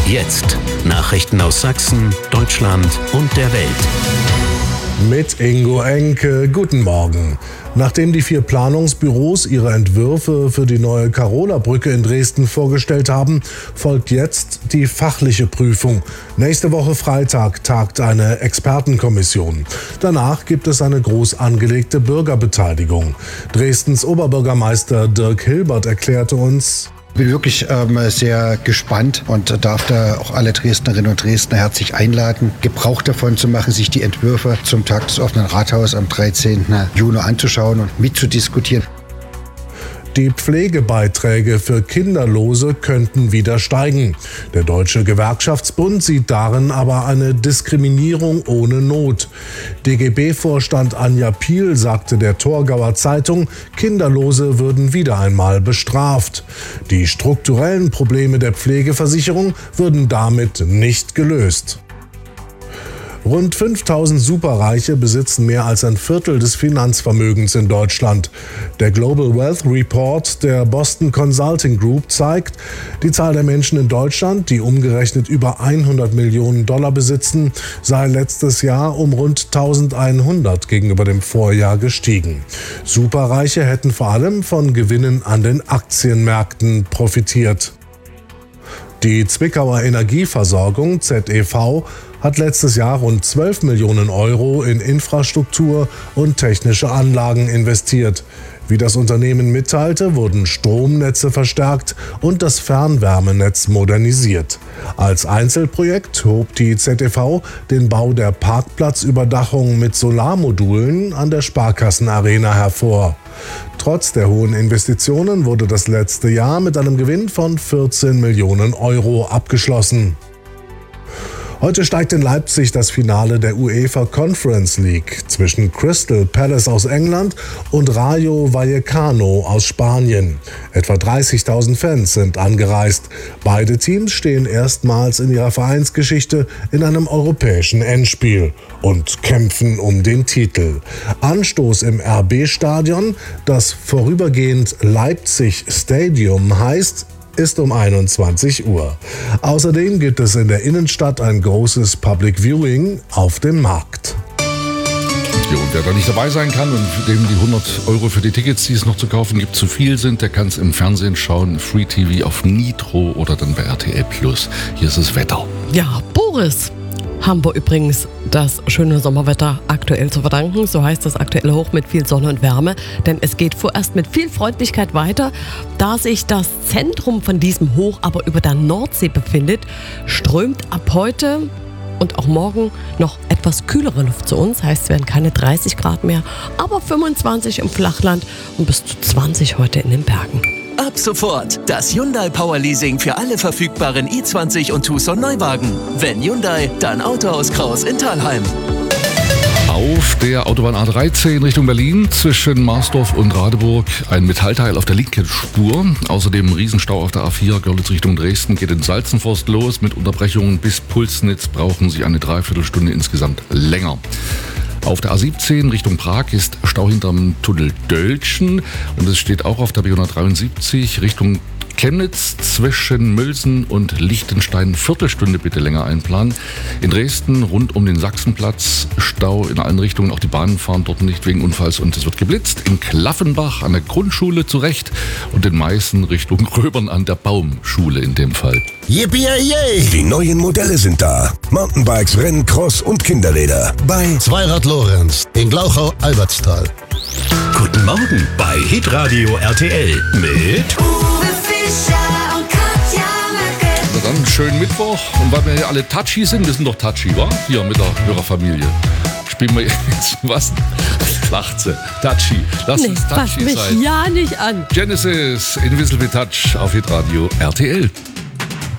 jetzt Nachrichten aus Sachsen, Deutschland und der Welt. Mit Ingo Enke, guten Morgen. Nachdem die 4 Planungsbüros ihre Entwürfe für die neue Karola-Brücke in Dresden vorgestellt haben, folgt jetzt die fachliche Prüfung. Nächste Woche Freitag tagt eine Expertenkommission. Danach gibt es eine groß angelegte Bürgerbeteiligung. Dresdens Oberbürgermeister Dirk Hilbert erklärte uns: Ich bin wirklich sehr gespannt und darf da auch alle Dresdnerinnen und Dresdner herzlich einladen, Gebrauch davon zu machen, sich die Entwürfe zum Tag des offenen Rathauses am 13. Juni anzuschauen und mitzudiskutieren. Die Pflegebeiträge für Kinderlose könnten wieder steigen. Der Deutsche Gewerkschaftsbund sieht darin aber eine Diskriminierung ohne Not. DGB-Vorstand Anja Piel sagte der Torgauer Zeitung, Kinderlose würden wieder einmal bestraft. Die strukturellen Probleme der Pflegeversicherung würden damit nicht gelöst. Rund 5000 Superreiche besitzen mehr als ein Viertel des Finanzvermögens in Deutschland. Der Global Wealth Report der Boston Consulting Group zeigt, die Zahl der Menschen in Deutschland, die umgerechnet über 100 Millionen Dollar besitzen, sei letztes Jahr um rund 1100 gegenüber dem Vorjahr gestiegen. Superreiche hätten vor allem von Gewinnen an den Aktienmärkten profitiert. Die Zwickauer Energieversorgung ZEV hat letztes Jahr rund 12 Millionen Euro in Infrastruktur und technische Anlagen investiert. Wie das Unternehmen mitteilte, wurden Stromnetze verstärkt und das Fernwärmenetz modernisiert. Als Einzelprojekt hob die ZEV den Bau der Parkplatzüberdachung mit Solarmodulen an der Sparkassenarena hervor. Trotz der hohen Investitionen wurde das letzte Jahr mit einem Gewinn von 14 Millionen Euro abgeschlossen. Heute steigt in Leipzig das Finale der UEFA Conference League zwischen Crystal Palace aus England und Rayo Vallecano aus Spanien. Etwa 30.000 Fans sind angereist. Beide Teams stehen erstmals in ihrer Vereinsgeschichte in einem europäischen Endspiel und kämpfen um den Titel. Anstoß im RB-Stadion, das vorübergehend Leipzig Stadium heißt, ist um 21 Uhr. Außerdem gibt es in der Innenstadt ein großes Public Viewing auf dem Markt. Ja, und wer da nicht dabei sein kann und dem die 100 Euro für die Tickets, die es noch zu kaufen gibt, zu viel sind, der kann es im Fernsehen schauen. Free TV auf Nitro oder dann bei RTL Plus. Hier ist das Wetter. Ja, Boris. Haben wir übrigens das schöne Sommerwetter aktuell zu verdanken. So heißt das aktuelle Hoch mit viel Sonne und Wärme. Denn es geht vorerst mit viel Freundlichkeit weiter. Da sich das Zentrum von diesem Hoch aber über der Nordsee befindet, strömt ab heute und auch morgen noch etwas kühlere Luft zu uns. Heißt, es werden keine 30 Grad mehr, aber 25 im Flachland und bis zu 20 heute in den Bergen. Ab sofort das Hyundai Power Leasing für alle verfügbaren i20 und Tucson Neuwagen. Wenn Hyundai, dann Autohaus Kraus in Thalheim. Auf der Autobahn A13 Richtung Berlin zwischen Marsdorf und Radeburg ein Metallteil auf der linken Spur. Außerdem ein Riesenstau auf der A4 Görlitz Richtung Dresden geht in Salzenforst los. Mit Unterbrechungen bis Pulsnitz brauchen Sie eine Dreiviertelstunde insgesamt länger. Auf der A17 Richtung Prag ist Stau hinterm Tunnel Dölzschen und es steht auch auf der B173 Richtung Chemnitz zwischen Mülsen und Liechtenstein Viertelstunde bitte länger einplanen. In Dresden rund um den Sachsenplatz Stau in allen Richtungen, auch die Bahnen fahren dort nicht wegen Unfalls und es wird geblitzt. In Klaffenbach an der Grundschule zurecht und in Meißen Richtung Röbern an der Baumschule in dem Fall. Yippie! Die neuen Modelle sind da. Mountainbikes, Rennen, Cross und Kinderräder. Bei Zweirad Lorenz in Glauchau-Albertstal. Guten Morgen bei Hitradio RTL mit Uwe Fischer und Katja Merkel. Na dann, schönen Mittwoch. Und weil wir hier alle touchy sind, wir sind doch touchy, wa? Hier mit der Hörerfamilie. Spielen wir jetzt was? Lacht sie. Touchy. Lass uns touchy fass mich sein. ja nicht an. Genesis, Invisible Touch auf Hitradio RTL.